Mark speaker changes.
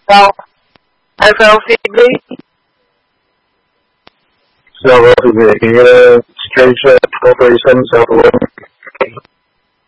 Speaker 1: Well, FLCB?
Speaker 2: So, can you change the operation so